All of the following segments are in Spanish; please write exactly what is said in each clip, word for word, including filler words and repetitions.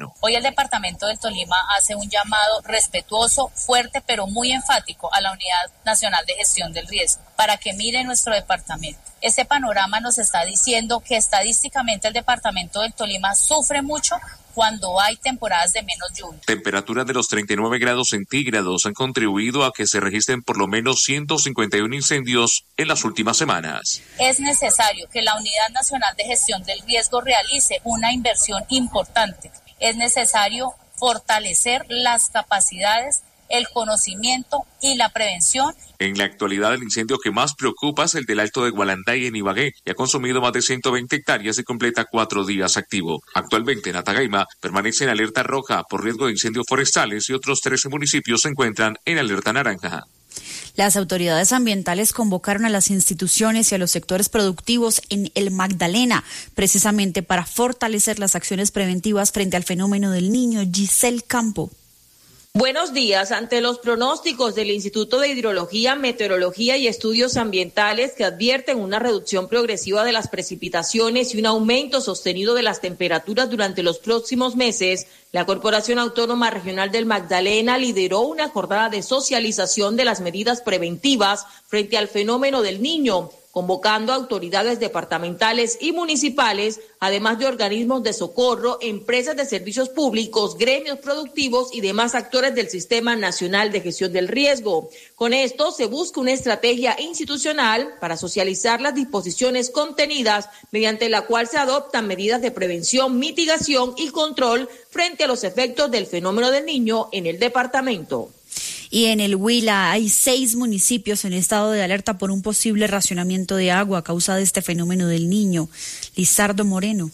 Metropolitano. Hoy el departamento del Tolima hace un llamado respetuoso, fuerte, pero muy enfático a la Unidad Nacional de Gestión del Riesgo para que mire nuestro departamento. Este panorama nos está diciendo que estadísticamente el departamento del Tolima sufre mucho cuando hay temporadas de menos lluvia. Temperaturas de los treinta y nueve grados centígrados han contribuido a que se registren por lo menos ciento cincuenta y uno incendios en las últimas semanas. Es necesario que la Unidad Nacional de Gestión del Riesgo realice una inversión importante. Es necesario fortalecer las capacidades, el conocimiento y la prevención. En la actualidad, el incendio que más preocupa es el del Alto de Gualanday en Ibagué, que ha consumido más de ciento veinte hectáreas y completa cuatro días activo. Actualmente en Atagaima permanece en alerta roja por riesgo de incendios forestales y otros trece municipios se encuentran en alerta naranja. Las autoridades ambientales convocaron a las instituciones y a los sectores productivos en el Magdalena, precisamente para fortalecer las acciones preventivas frente al fenómeno del Niño. Giselle Campo. Buenos días. Ante los pronósticos del Instituto de Hidrología, Meteorología y Estudios Ambientales que advierten una reducción progresiva de las precipitaciones y un aumento sostenido de las temperaturas durante los próximos meses, la Corporación Autónoma Regional del Magdalena lideró una jornada de socialización de las medidas preventivas frente al fenómeno del Niño, convocando a autoridades departamentales y municipales, además de organismos de socorro, empresas de servicios públicos, gremios productivos y demás actores del Sistema Nacional de Gestión del Riesgo. Con esto se busca una estrategia institucional para socializar las disposiciones contenidas, mediante la cual se adoptan medidas de prevención, mitigación y control frente a los efectos del fenómeno del Niño en el departamento. Y en el Huila hay seis municipios en estado de alerta por un posible racionamiento de agua a causa de este fenómeno del Niño. Lizardo Moreno.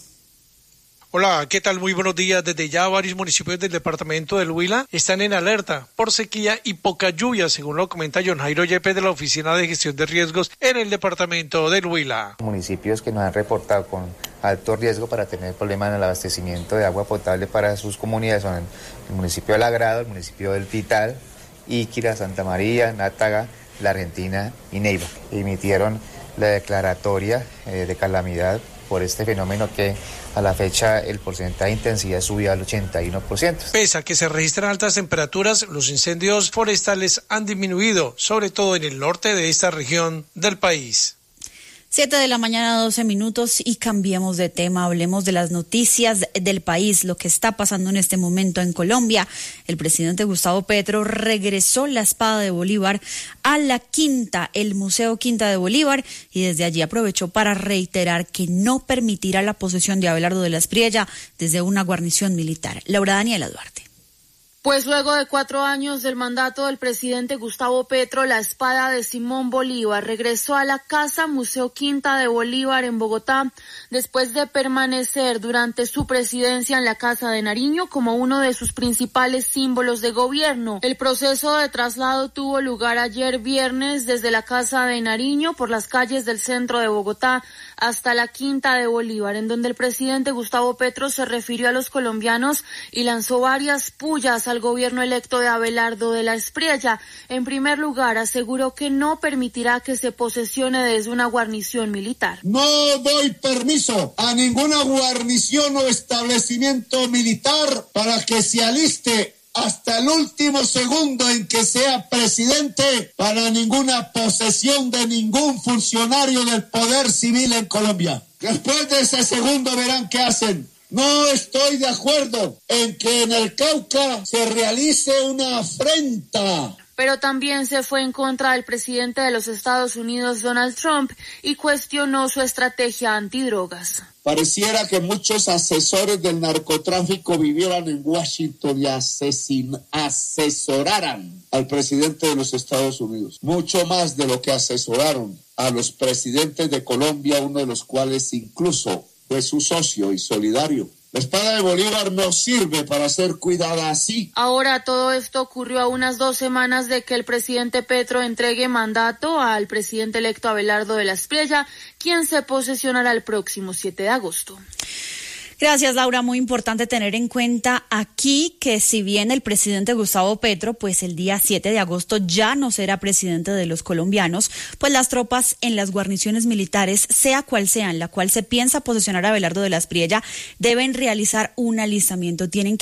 Hola, ¿qué tal? Muy buenos días. Desde ya varios municipios del departamento del Huila están en alerta por sequía y poca lluvia, según lo comenta John Jairo Yepes de la Oficina de Gestión de Riesgos en el departamento del Huila. Municipios que nos han reportado con alto riesgo para tener problemas en el abastecimiento de agua potable para sus comunidades son el municipio de Lagrado, el municipio del Pital, Iquira, Santa María, Nátaga, La Argentina y Neiva. Emitieron la declaratoria eh, de calamidad por este fenómeno que a la fecha el porcentaje de intensidad subió al ochenta y uno por ciento. Pese a que se registran altas temperaturas, los incendios forestales han disminuido, sobre todo en el norte de esta región del país. Siete de la mañana, doce minutos, y cambiemos de tema. Hablemos de las noticias del país, lo que está pasando en este momento en Colombia. El presidente Gustavo Petro regresó la espada de Bolívar a la Quinta, el Museo Quinta de Bolívar, y desde allí aprovechó para reiterar que no permitirá la posesión de Abelardo de la Espriella desde una guarnición militar. Laura Daniela Duarte. Pues luego de cuatro años del mandato del presidente Gustavo Petro, la espada de Simón Bolívar regresó a la Casa Museo Quinta de Bolívar en Bogotá, después de permanecer durante su presidencia en la Casa de Nariño como uno de sus principales símbolos de gobierno. El proceso de traslado tuvo lugar ayer viernes desde la Casa de Nariño por las calles del centro de Bogotá hasta la Quinta de Bolívar, en donde el presidente Gustavo Petro se refirió a los colombianos y lanzó varias pullas al gobierno electo de Abelardo de la Espriella. En primer lugar, aseguró que no permitirá que se posesione desde una guarnición militar. No doy permiso a ninguna guarnición o establecimiento militar para que se aliste hasta el último segundo en que sea presidente para ninguna posesión de ningún funcionario del poder civil en Colombia. Después de ese segundo verán qué hacen. No estoy de acuerdo en que en el Cauca se realice una afrenta. Pero también se fue en contra del presidente de los Estados Unidos, Donald Trump, y cuestionó su estrategia antidrogas. Pareciera que muchos asesores del narcotráfico vivieran en Washington y asesin- asesoraran al presidente de los Estados Unidos. Mucho más de lo que asesoraron a los presidentes de Colombia, uno de los cuales incluso fue su socio y solidario. La espada de Bolívar no sirve para ser cuidada así. Ahora todo esto ocurrió a unas dos semanas de que el presidente Petro entregue mandato al presidente electo Abelardo de la Espriella, quien se posesionará el próximo siete de agosto. Gracias, Laura. Muy importante tener en cuenta aquí que si bien el presidente Gustavo Petro, pues el día siete de agosto ya no será presidente de los colombianos, pues las tropas en las guarniciones militares, sea cual sea, en la cual se piensa posesionar a Abelardo de la Espriella, deben realizar un alistamiento. Tienen